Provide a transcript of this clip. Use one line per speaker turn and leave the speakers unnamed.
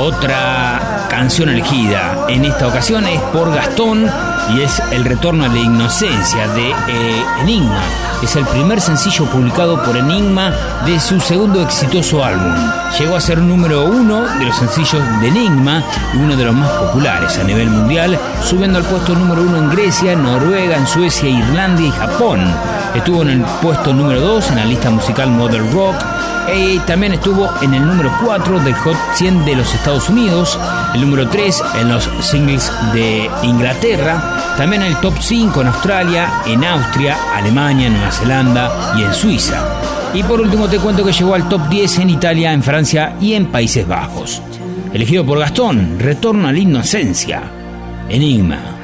Otra canción elegida en esta ocasión es por Gastón y es El retorno a la inocencia de Enigma. Es el primer sencillo publicado por Enigma de su segundo exitoso álbum. Llegó a ser número 1 de los sencillos de Enigma y uno de los más populares a nivel mundial, subiendo al puesto número 1 en Grecia, Noruega, en Suecia, Irlanda y Japón. Estuvo en el puesto número 2 en la lista musical Modern Rock. Y también estuvo en el número 4 del Hot 100 de los Estados Unidos, el número 3 en los singles de Inglaterra, también en el top 5 en Australia, en Austria, Alemania, Nueva Zelanda y en Suiza. Y por último te cuento que llegó al top 10 en Italia, en Francia y en Países Bajos. Elegido por Gastón, Retorno a la inocencia, Enigma.